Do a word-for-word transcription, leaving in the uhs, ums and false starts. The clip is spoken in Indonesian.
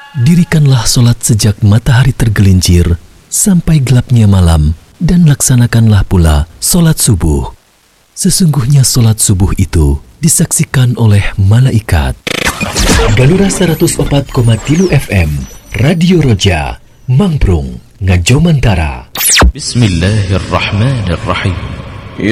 Dirikanlah solat sejak matahari tergelincir sampai gelapnya malam, dan laksanakanlah pula solat subuh. Sesungguhnya solat subuh itu disaksikan oleh malaikat. Galura seratus opat koma tilu F M, Radio Roja, Mangprung, Ngajomantara. Bismillahirrahmanirrahim.